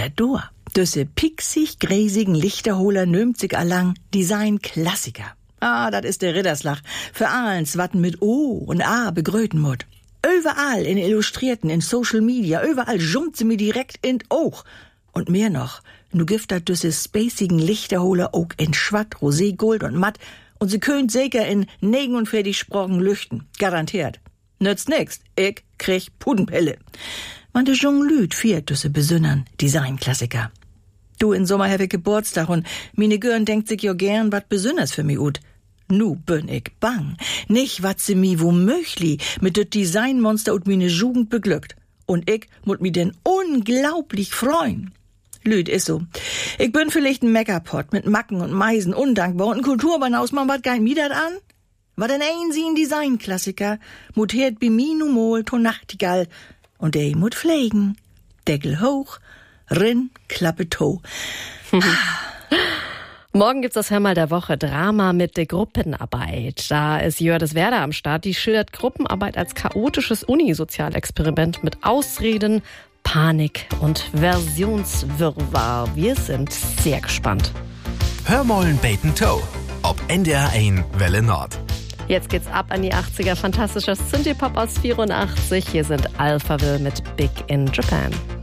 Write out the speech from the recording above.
der Dor. Düsse pixig gräsigen Lichterholer nömt sich allang Design-Klassiker. Dat is der Ridderslach. Für allens watten mit O und A begröten mut. Überall in Illustrierten, in Social Media, überall jumpt sie mir direkt in Oog. Und mehr noch, nu gift dat düsse spacigen Lichterholer auch in Schwatt, Rosé, Gold und Matt. Und sie könnt sicher in 49 Sprachen lüchten. Garantiert. Nützt nix. Ich krieg Pudenpelle. Man de Jung Lüd viert düsse besünnern Design-Klassiker. Du, in Sommer habe ich Geburtstag und mine Görn denkt sich jo gern wat Besünners für mi ut. Nu bin ich bang. Nicht wat sie mi womöglich mit det Designmonster und mine Jugend beglückt. Und ich mut mi denn unglaublich freuen. Lüd is so. Ich bin vielleicht ein Meckerpot mit Macken und Meisen, undankbar und ein Kulturbanaus, man wat gein mi dat an? Wat denn ein sie ein Designklassiker, mut hert bi mi nu mol to Nachtigall und der mut pflegen. Deckel hoch, rin, Klappe to. Morgen gibt's das Hör mal der Woche, Drama mit der Gruppenarbeit. Da ist Jördis Werder am Start. Die schildert Gruppenarbeit als chaotisches Unisozialexperiment mit Ausreden, Panik und Versionswirrwarr. Wir sind sehr gespannt. Hör mollen Bacon Toe, ob NDR 1 Welle Nord. Jetzt geht's ab an die 80er. Fantastischer Synthie-Pop aus 84. Hier sind Alphaville mit Big in Japan.